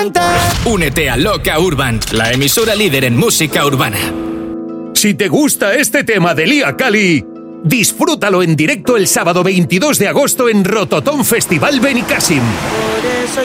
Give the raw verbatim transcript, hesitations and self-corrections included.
mente. Únete a Loca Urban, la emisora líder en música urbana. Si te gusta este tema de Lia Kali, disfrútalo en directo el sábado veintidós de agosto en Rototom Festival Benicàssim. Por eso